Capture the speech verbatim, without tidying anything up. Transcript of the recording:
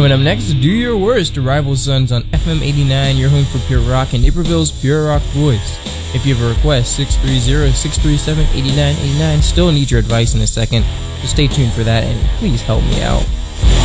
Coming up next, Do Your Worst, Rival Sons on F M eighty-nine, your home for pure rock and Naperville's pure rock voice. If you have a request, six three zero, six three seven, eight nine eight nine. Still need your advice in a second, so stay tuned for that and please help me out.